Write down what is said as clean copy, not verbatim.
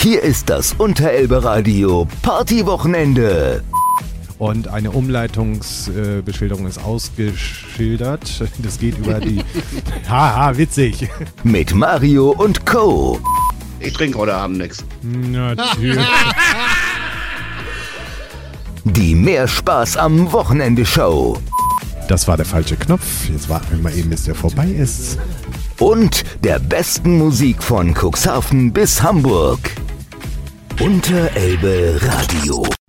Hier ist das Unterelbe-Radio Partywochenende. Und eine Umleitungsbeschilderung ist ausgeschildert. Das geht über die... Haha, witzig. Mit Mario und Co. Ich trinke heute Abend nichts. Natürlich. Die Mehr Spaß am Wochenende-Show. Das war der falsche Knopf. Jetzt warten wir mal eben, bis der vorbei ist. Und der besten Musik von Cuxhaven bis Hamburg. Unterelbe Radio.